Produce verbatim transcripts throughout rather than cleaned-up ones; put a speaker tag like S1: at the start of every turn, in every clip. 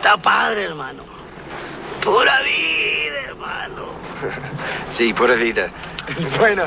S1: está padre, hermano. Pura vida, hermano.
S2: Sí, pura vida. Es buena.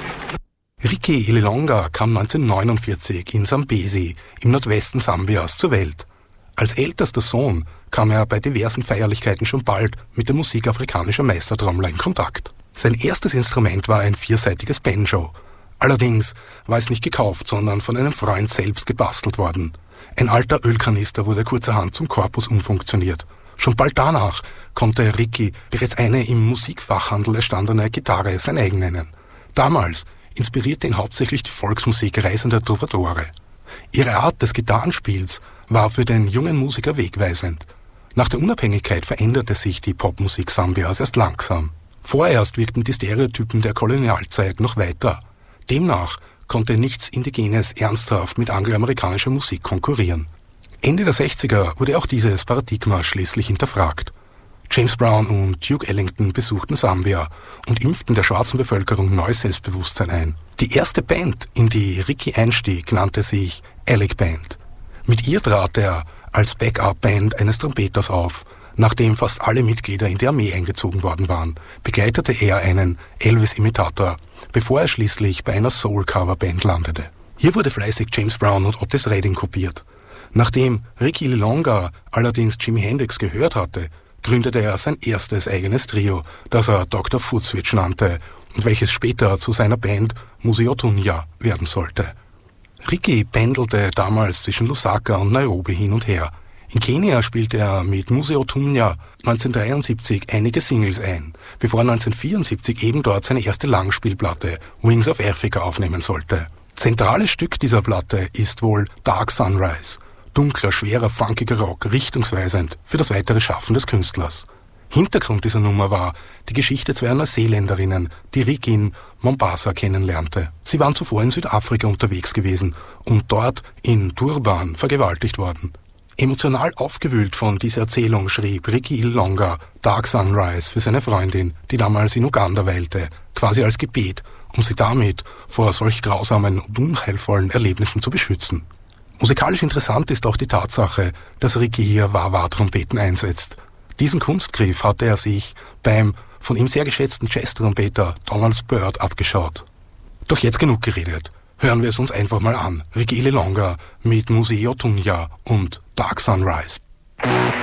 S3: Ricky Ililonga kam neunzehnhundertneunundvierzig in Zambezi im Nordwesten Sambias zur Welt. Als ältester Sohn kam er bei diversen Feierlichkeiten schon bald mit der Musik afrikanischer Meistertrommler in Kontakt. Sein erstes Instrument war ein vierseitiges Banjo. Allerdings war es nicht gekauft, sondern von einem Freund selbst gebastelt worden. Ein alter Ölkanister wurde kurzerhand zum Korpus umfunktioniert. Schon bald danach konnte Ricky bereits eine im Musikfachhandel erstandene Gitarre sein eigen nennen. Damals inspirierte ihn hauptsächlich die Volksmusik reisender Troubadoure. Ihre Art des Gitarrenspiels war für den jungen Musiker wegweisend. Nach der Unabhängigkeit veränderte sich die Popmusik Sambias erst langsam. Vorerst wirkten die Stereotypen der Kolonialzeit noch weiter. Demnach konnte nichts Indigenes ernsthaft mit angloamerikanischer Musik konkurrieren. Ende der sechziger wurde auch dieses Paradigma schließlich hinterfragt. James Brown und Duke Ellington besuchten Sambia und impften der schwarzen Bevölkerung neues Selbstbewusstsein ein. Die erste Band, in die Ricky einstieg, nannte sich Alec Band. Mit ihr trat er als Backup-Band eines Trompeters auf. Nachdem fast alle Mitglieder in die Armee eingezogen worden waren, begleitete er einen Elvis-Imitator, bevor er schließlich bei einer Soul-Cover-Band landete. Hier wurde fleißig James Brown und Otis Redding kopiert. Nachdem Ricky Ililonga allerdings Jimi Hendrix gehört hatte, gründete er sein erstes eigenes Trio, das er Doktor Footswitch nannte und welches später zu seiner Band Musi Otunya werden sollte. Ricky pendelte damals zwischen Lusaka und Nairobi hin und her. In Kenia spielte er mit Musi Otunya neunzehnhundertdreiundsiebzig einige Singles ein, bevor er neunzehnhundertvierundsiebzig eben dort seine erste Langspielplatte Wings of Africa aufnehmen sollte. Zentrales Stück dieser Platte ist wohl Dark Sunrise, dunkler, schwerer, funkiger Rock, richtungsweisend für das weitere Schaffen des Künstlers. Hintergrund dieser Nummer war die Geschichte zweier Neuseeländerinnen, die Ricky in Mombasa kennenlernte. Sie waren zuvor in Südafrika unterwegs gewesen und dort in Durban vergewaltigt worden. Emotional aufgewühlt von dieser Erzählung schrieb Ricky Ililonga Dark Sunrise für seine Freundin, die damals in Uganda weilte, quasi als Gebet, um sie damit vor solch grausamen und unheilvollen Erlebnissen zu beschützen. Musikalisch interessant ist auch die Tatsache, dass Ricky hier Wah-Wah-Trompeten einsetzt. Diesen Kunstgriff hatte er sich beim von ihm sehr geschätzten Jazz-Trompeter Donald Byrd abgeschaut. Doch jetzt genug geredet. Hören wir es uns einfach mal an. Ricky Ililonga mit Musi Otunya und Dark Sunrise.